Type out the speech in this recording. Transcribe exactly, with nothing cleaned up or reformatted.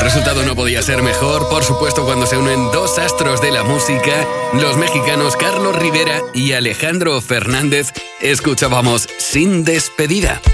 resultado no podía ser mejor, por supuesto, cuando se unen dos astros de la música, los mexicanos Carlos Rivera y Alejandro Fernández. Escuchábamos Sin Despedida.